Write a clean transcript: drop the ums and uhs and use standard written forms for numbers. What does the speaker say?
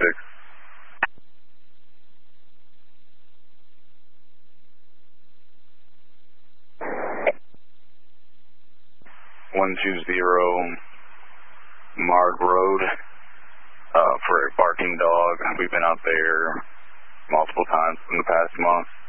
120 Mard Road for a barking dog. We've been out there multiple times in the past month.